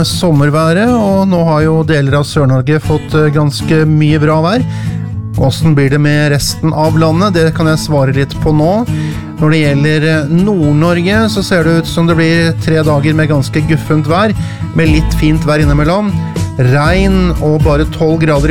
sommerværet, og nå har jo deler av Sør-Norge fått ganske mye bra vær. Hvordan blir det med resten av landet? Det kan jeg svare litt på nå. Når det gjelder Nord-Norge, så ser det ut som det blir 3 dager med ganske guffent vær, med litt fint vær innimellom. Regn og bare 12 grader